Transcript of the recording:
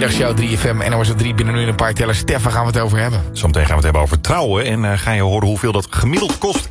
Middagshow 3FM en NOS 3 binnen nu in een paar tellers. Stef, waar gaan we het over hebben? Zometeen gaan we het hebben over trouwen. En ga je horen hoeveel dat gemiddeld kost